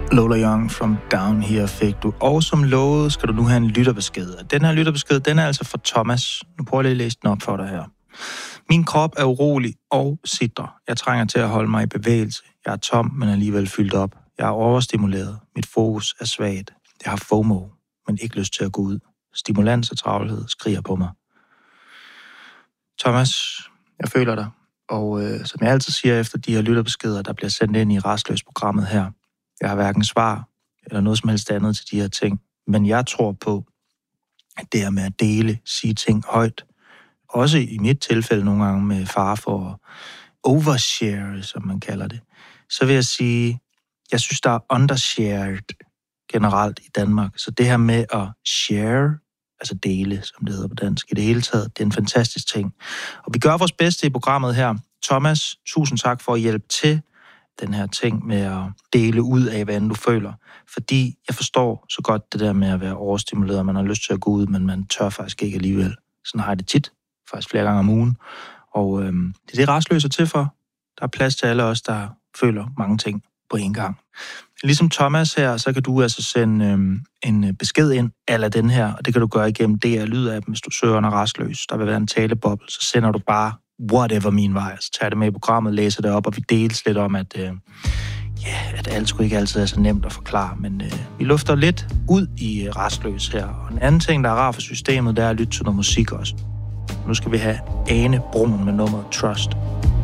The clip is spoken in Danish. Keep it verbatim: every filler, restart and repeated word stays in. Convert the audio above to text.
Lola Young from Down Here fik du. Og som lovet skal du nu have en lytterbesked. Den her lytterbesked, den er altså fra Thomas. Nu prøver jeg lige at læse den op for dig her. Min krop er urolig og sidder. Jeg trænger til at holde mig i bevægelse. Jeg er tom, men alligevel fyldt op. Jeg er overstimuleret. Mit fokus er svagt. Jeg har FOMO, men ikke lyst til at gå ud. Stimulans og travlhed skriger på mig. Thomas, jeg føler dig. Og øh, som jeg altid siger efter de her lytterbeskeder, der bliver sendt ind i Rastløs-programmet her, jeg har hverken svar eller noget som helst andet til de her ting, men jeg tror på, at det her med at dele, sige ting højt, også i mit tilfælde nogle gange med far for overshare, som man kalder det, så vil jeg sige, jeg synes, der er undershared generelt i Danmark. Så det her med at share, altså dele, som det hedder på dansk, i det hele taget, det er en fantastisk ting. Og vi gør vores bedste i programmet her. Thomas, tusind tak for at hjælpe til den her ting med at dele ud af, hvad du føler. Fordi jeg forstår så godt det der med at være overstimuleret, man har lyst til at gå ud, men man tør faktisk ikke alligevel. Sådan har jeg det tit, faktisk flere gange om ugen. Og øhm, det er det, Rastløs er til for. Der er plads til alle os, der føler mange ting på en gang. Ligesom Thomas her, så kan du altså sende øhm, en besked ind, eller den her, og det kan du gøre igennem D R Lyd-appen, hvis du søger under Rastløs. Der vil være en taleboble, så sender du bare whatever min vej. Så tager det med i programmet, læser det op, og vi deles lidt om, at, øh, yeah, at alt skulle ikke altid er så nemt at forklare, men øh, vi lufter lidt ud i øh, Rastløs her. Og en anden ting, der er rar for systemet, det er at lytte til noget musik også. Nu skal vi have Ane Brun med nummeret Trust.